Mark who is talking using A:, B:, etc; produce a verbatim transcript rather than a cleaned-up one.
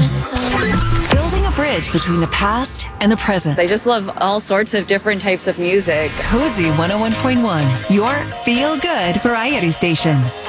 A: Building a bridge between the past and the present.
B: I just love all sorts of different types of music.
A: Cozy one oh one point one, your feel-good variety station.